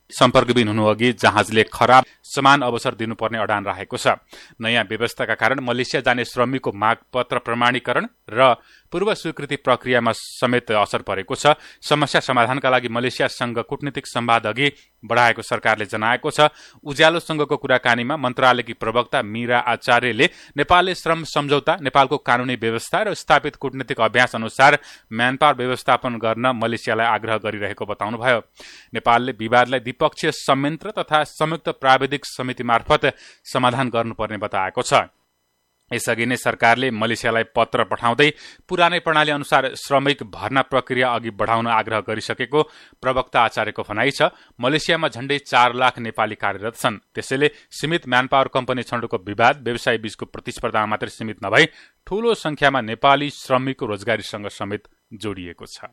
सम्पर्कविहीन हुनुअघि जहाजले खराब समान अवसर दिनुपर्ने अडान राखेको छ। नयाँ व्यवस्थाका कारण मलेसिया जाने श्रमिकको मागपत्र प्रमाणीकरण र पूर्व स्वीकृति प्रक्रियामा समेत असर परेको छ। समस्या समाधानका लागि मलेसियासँग कूटनीतिक संवाद अघि बढाएको सरकारले जनाएको छ। उज्यालोसँगको कुराकानीमा मन्त्रालयकी प्रवक्ता मीरा आचार्यले नेपालले श्रम सम्झौता, नेपालको कानूनी व्यवस्था र स्थापित कूटनीतिक अभ्यास अनुसार म्यानपावर व्यवस्थापन गर्न मलेसियालाई आग्रह गरिरहेको बताउनुभयो। नेपालले विवादलाई द्विपक्षीय संयन्त्र तथा संयुक्त प्राविधिक समिति मार्फत समाधान गर्नुपर्ने बताएको छ। यसअघि नै सरकारले मलेसियालाई पत्र पठाउँदै पुरानै प्रणाली अनुसार श्रमिक भर्ना प्रक्रिया अघि बढाउन आग्रह गरिसकेको प्रवक्ता आचार्यको भनाइ छ। मलेसियामा झण्डै 4 लाख नेपाली कार्यरत छन्। त्यसैले सीमित म्यानपावर कम्पनी छनौटको विवाद व्यवसाय बीचको प्रतिस्पर्धा मात्रै सीमित नभई ठूलो संख्यामा नेपाली श्रमिकको रोजगारीसँग समेत जोडिएको छ।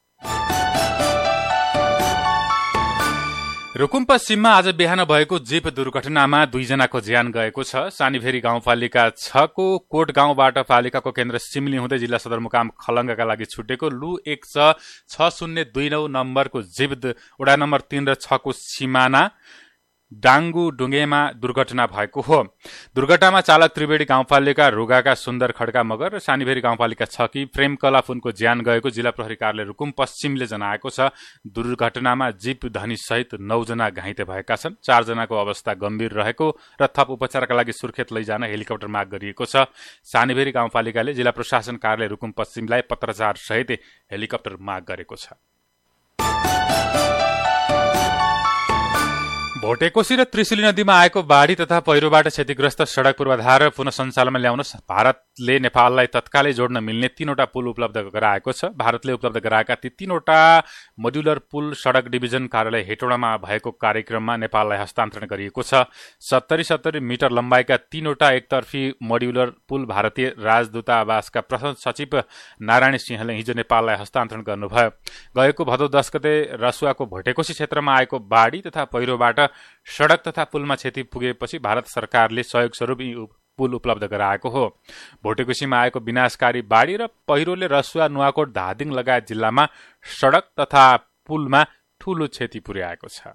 रुकुम पश्चिममा आज बिहान भएको जीप दुर्घटनामा 2 जनाको ज्यान गएको छ। सानीभेरी गाउँपालिका 6 को कोट गाउँबाट पालिकाको केन्द्र सिमली हुँदै जिल्ला सदरमुकाम खलङ्गाका लागि छुटेको लु 16029 नम्बरको जीप वडा नम्बर 3 र 6 को सिमाना डाङ्गु डुङ्गेमा दुर्घटना भएको हो। दुर्घटनामा चालक त्रिवेणी गाउँपालिका रुगाका सुन्दर खड्का मगर र सानीभेरी गाउँपालिका 6 की प्रेम कलाफुनको ज्यान गएको जिल्ला प्रहरी कार्यालय रुकुम पश्चिमले जनाएको छ। दुर्घटनामा जीप धनी सहित 9 जना घाइते भएका छन्। 4 जनाको अवस्था गम्भीर रहेको र थप उपचारका लागि सुर्खेत लैजान हेलिकप्टर माग गरिएको छ। सानीभेरी गाउँपालिकाले जिल्ला प्रशासन कार्यालय रुकुम पश्चिमलाई पत्रचार सहित हेलिकप्टर माग गरेको छ। भोटेकोशी र त्रिशुली नदीमा आएको बाढी तथा पहिरोबाट क्षतिग्रस्त सड़क पूर्वाधार पुनः सञ्चालनमा ल्याउन भारतले नेपाललाई तत्कालै जोड्न मिल्ने 3वटा पुल उपलब्ध गराएको छ। भारतले उपलब्ध गराएका ती 3वटा मोड्युलर पुल सड़क डिभिजन कार्यालय हेटौडामा भएको कार्यक्रममा नेपाललाई हस्तान्तरण गरिएको छ। 70 मिटर लम्बाइका 3वटा एकतर्फी मोड्युलर पुल भारतीय राजदूतावासका प्रथम सचिव नारायण सिंहले हिजो नेपाललाई हस्तान्तरण गर्नुभयो। गएको भदौ 10 गते रसुवाको भोटेकोशी क्षेत्रमा आएको बाढी तथा पहिरोबाट सड़क तथा पुलमा क्षति पुगेपछि भारत सरकारले सहयोग स्वरूप यी पुल उपलब्ध गराएको हो। भोटेकोशीमा आएको विनाशकारी बाढी र पहिरोले रसुवा, नुवाकोट, धादिङ लगायत जिल्लामा सड़क तथा पुलमा ठूलो क्षति पुर्याएको छ।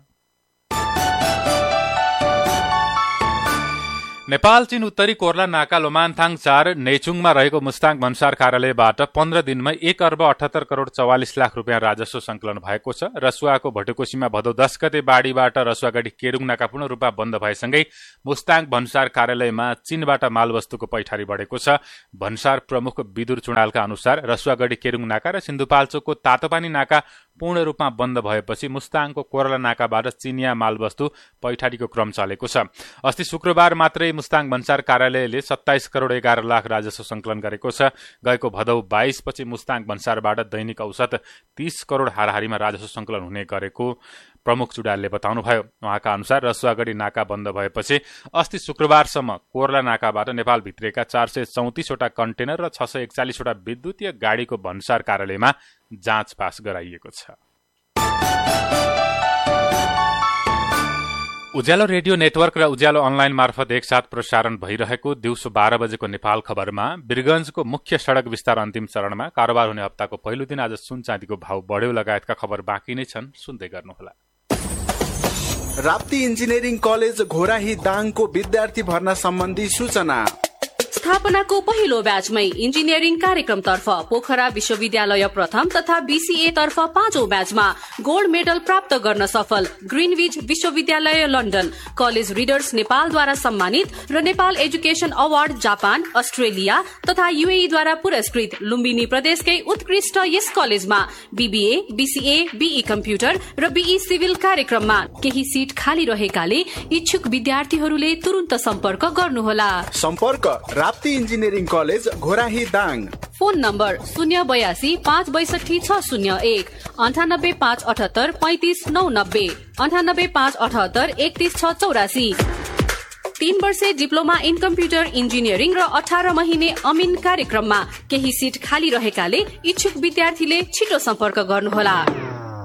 नेपाल चीन उत्तरी कोर्ला नाका लोमानथाङ 4 नेचुङमा रहेको मुस्ताङ भन्सार कार्यालयबाट 15 दिनमै 1 अर्ब 78 करोड़ 44 लाख रुपियाँ राजस्व संकलन भएको छ। रसुवाको भोटेकोशीमा भदौ 10 गते बाढीबाट रसुवागढी केरुङ नाका पूर्ण रूपमा बन्द भएसँगै मुस्ताङ भन्सार कार्यालयमा चीनबाट मालवस्तुको पैठारी बढेको छ। भन्सार प्रमुख विदुर चुडालका अनुसार रसुवागढी केरुङ नाका र सिन्धुपाल्चोकको तातोपानी नाका पूर्ण रूपमा बन्द भएपछि मुस्ताङको कोर्ला नाकाबाट चीनिया मालवस्तु पैठारीको क्रम चलेको छ। अस्ति शुक्रबार मात्रै मुस्ताङ भन्सार कार्यालयले 27 करोड़ 11 लाख राजस्व संकलन गरेको छ। गएको भदौ 22 पछि मुस्ताङ भन्सारबाट दैनिक औसत 30 करोड़ हाराहारीमा राजस्व संकलन हुने गरेको प्रमुख चुडालले बताउनुभयो। उहाँका अनुसार रसुवागढी नाका बन्द भएपछि अस्ति शुक्रबारसम्म कोर्ला नाकाबाट नेपाल भित्रेका 434 वटा कन्टेनर र 641 वटा विद्युतीय गाडीको भन्सार कार्यालयमा जाँच पास गराइएको छ। उज्यालो रेडियो नेटवर्क र उज्यालो अनलाइन मार्फत एकसाथ प्रसारण भइरहेको दिउँसो 12 बजेको नेपाल खबरमा वीरगंजको मुख्य सड़क विस्तार अन्तिम चरणमा कारोबार हुने हप्ताको पहिलो दिन आज सुन चाँदीको भाव बढ्यो लगायतका खबर बाँकी नै छन्, सुन्दै गर्नुहोला। राप्ती इन्जिनियरिङ कलेज घोराही दाङको विद्यार्थी भर्ना सम्बन्धी सूचना। स्थापनाको पहिलो ब्याचमै इन्जिनियरिङ कार्यक्रमतर्फ पोखरा विश्वविद्यालय प्रथम तथा बीसीए तर्फ 5औं ब्याचमा गोल्ड मेडल प्राप्त गर्न सफल ग्रीनविच विश्वविद्यालय लन्डन, कलेज रिडर्स नेपालद्वारा सम्मानित र Nepal education award Japan, Australia तथा यूएई द्वारा पुरस्कृत लुम्बिनी प्रदेशकै उत्कृष्ट यस कलेजमा बीबीए, बीसीए, बीई कम्प्युटर र बीई सिभिल कार्यक्रममा केही सीट खाली रहेकाले इच्छुक विद्यार्थीहरूले तुरुन्त सम्पर्क गर्नुहोला। सम्पर्क Rapti engineering college Ghorahi Dang. Phone number 082 562 601 98 578 35 990 98 578 31 684। 3 वर्षे डिप्लोमा इन कम्प्युटर इन्जिनियरिङ र 18 महिने अमिन कार्यक्रममा केही सीट खाली रहेकाले इच्छुक विद्यार्थीले छिटो सम्पर्क गर्नुहोला।